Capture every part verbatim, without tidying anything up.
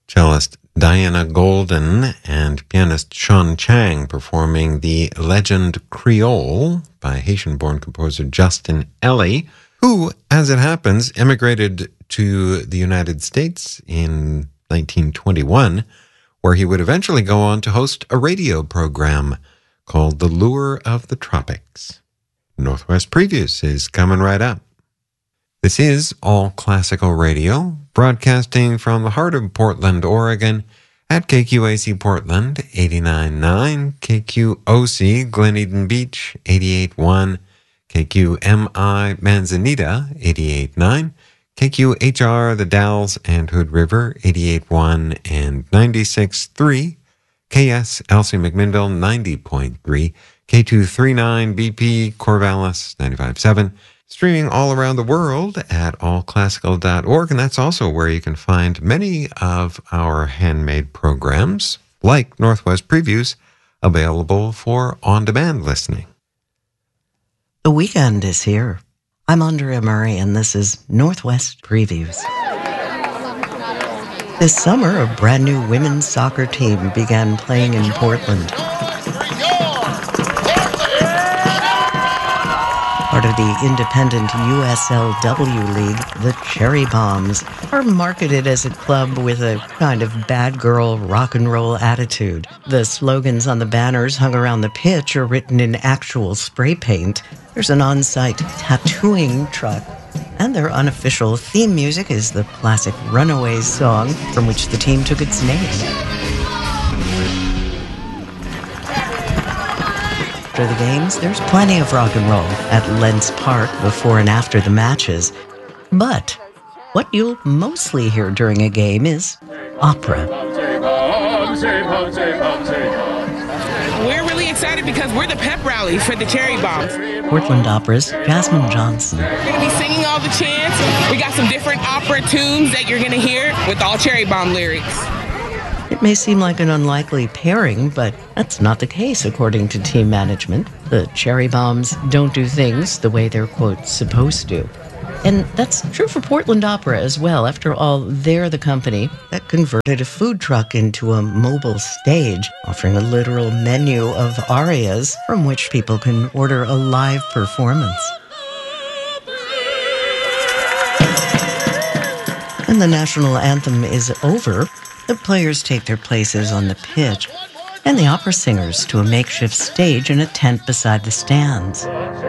cellist Diana Golden and pianist Sean Chang performing the Legend Creole by Haitian-born composer Justin Ellie, who, as it happens, immigrated to the United States in nineteen twenty-one, where he would eventually go on to host a radio program called The Lure of the Tropics. Northwest Previews is coming right up. This is All Classical Radio, broadcasting from the heart of Portland, Oregon, at K Q A C Portland, eighty-nine point nine, K Q O C Glen Eden Beach, eighty-eight point one, K Q M I Manzanita, eighty-eight point nine, K Q H R The Dalles and Hood River, eighty-eight point one and ninety-six point three, K S Elsie McMinnville, ninety point three, K two thirty-nine B P Corvallis, ninety-five point seven, streaming all around the world at all classical dot org, and that's also where you can find many of our handmade programs, like Northwest Previews, available for on-demand listening. The weekend is here. I'm Andrea Murray, and this is Northwest Previews. This summer, a brand new women's soccer team began playing in Portland. Part of the independent U S L W League, the Cherry Bombs are marketed as a club with a kind of bad girl rock and roll attitude. The slogans on the banners hung around the pitch are written in actual spray paint. There's an on-site tattooing truck, and their unofficial theme music is the classic Runaways song from which the team took its name. After the games, there's plenty of rock and roll at Lentz Park before and after the matches. But what you'll mostly hear during a game is opera. We're really excited because we're the pep rally for the Cherry Bombs. Portland Opera's Jasmine Johnson. We're going to be singing all the chants. We got some different opera tunes that you're going to hear with all Cherry Bomb lyrics. It may seem like an unlikely pairing, but that's not the case, according to team management. The Cherry Bombs don't do things the way they're, quote, supposed to. And that's true for Portland Opera as well. After all, they're the company that converted a food truck into a mobile stage, offering a literal menu of arias from which people can order a live performance. When the national anthem is over, the players take their places on the pitch, and the opera singers to a makeshift stage in a tent beside the stands.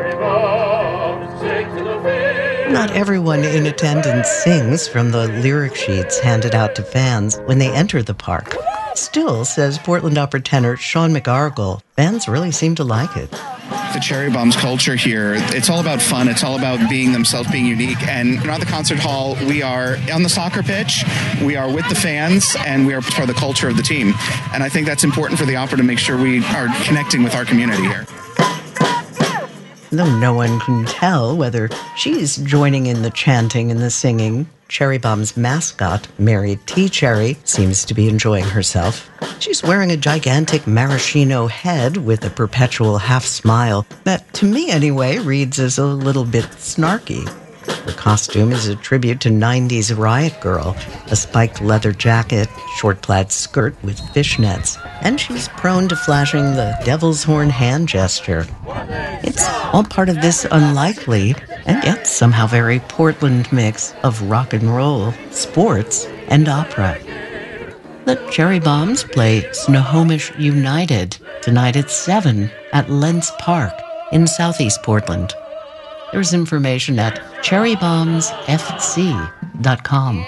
Not everyone in attendance sings from the lyric sheets handed out to fans when they enter the park. Still, says Portland Opera tenor Sean McGargle, fans really seem to like it. The Cherry Bombs culture here, it's all about fun. It's all about being themselves, being unique. And we're not the concert hall. We are on the soccer pitch. We are with the fans, and we are part of the culture of the team. And I think that's important for the opera to make sure we are connecting with our community here. Though no one can tell whether she's joining in the chanting and the singing, Cherry Bomb's mascot, Mary T. Cherry, seems to be enjoying herself. She's wearing a gigantic maraschino head with a perpetual half smile that, to me anyway, reads as a little bit snarky. Her costume is a tribute to nineties riot girl, a spiked leather jacket, short plaid skirt with fishnets, and she's prone to flashing the devil's horn hand gesture. It's all part of this unlikely, and yet somehow very Portland mix of rock and roll, sports, and opera. The Cherry Bombs play Snohomish United tonight at seven at Lentz Park in southeast Portland. There's information at cherry bombs f c dot com.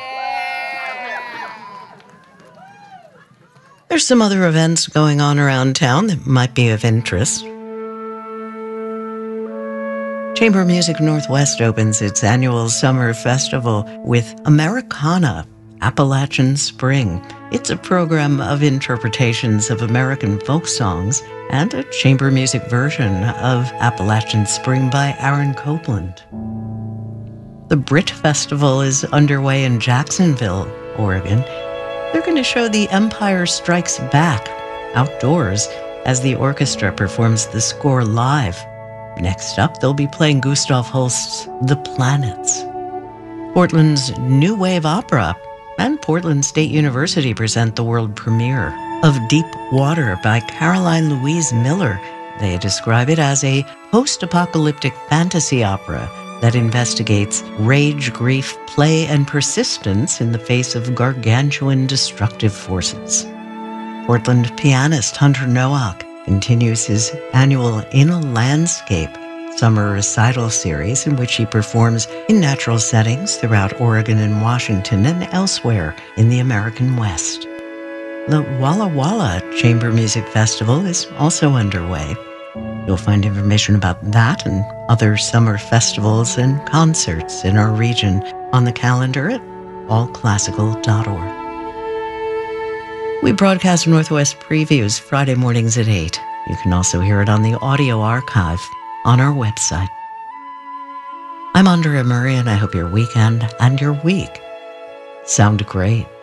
There's some other events going on around town that might be of interest. Chamber Music Northwest opens its annual summer festival with Americana, Appalachian Spring. It's a program of interpretations of American folk songs and a chamber music version of Appalachian Spring by Aaron Copland. The Brit Festival is underway in Jacksonville, Oregon. They're going to show The Empire Strikes Back outdoors as the orchestra performs the score live. Next up, they'll be playing Gustav Holst's The Planets. Portland's New Wave Opera and Portland State University present the world premiere of Deep Water by Caroline Louise Miller. They describe it as a post-apocalyptic fantasy opera that investigates rage, grief, play, and persistence in the face of gargantuan destructive forces. Portland pianist Hunter Nowak continues his annual In a Landscape summer recital series in which he performs in natural settings throughout Oregon and Washington and elsewhere in the American West. The Walla Walla Chamber Music Festival is also underway. You'll find information about that and other summer festivals and concerts in our region on the calendar at all classical dot org. We broadcast Northwest Previews Friday mornings at eight. You can also hear it on the audio archive on our website. I'm Andrea Murray, and I hope your weekend and your week sound great.